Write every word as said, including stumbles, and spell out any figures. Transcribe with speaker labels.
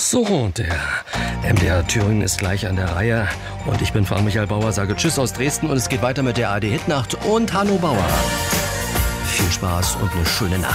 Speaker 1: So, und der M D R Thüringen ist gleich an der Reihe. Und ich bin Frank-Michael Bauer, sage Tschüss aus Dresden. Und es geht weiter mit der A R D Hitnacht und Hanno Bauer. Viel Spaß und eine schöne Nacht.